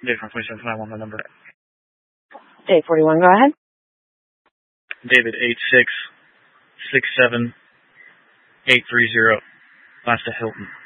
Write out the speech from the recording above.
Dave from 27, can I want my number? Dave 41, go ahead. David 8667 830. Last to Hilton.